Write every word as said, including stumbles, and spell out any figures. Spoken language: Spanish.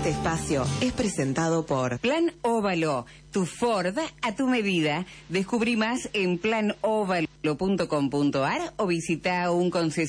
Este espacio es presentado por Plan Óvalo, tu Ford a tu medida. Descubrí más en plan óvalo punto com punto ar o visita un concesionario